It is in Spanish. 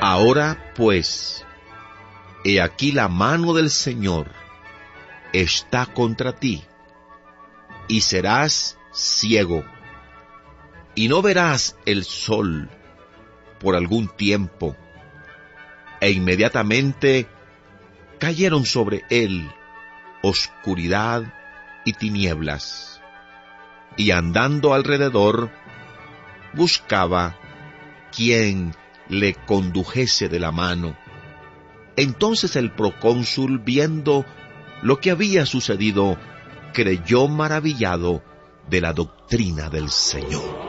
Ahora, pues, he aquí la mano del Señor está contra ti, y serás ciego, y no verás el sol por algún tiempo. E inmediatamente cayeron sobre él oscuridad y tinieblas, y andando alrededor, buscaba quien le condujese de la mano. Entonces el procónsul, viendo lo que había sucedido, creyó maravillado de la doctrina del Señor.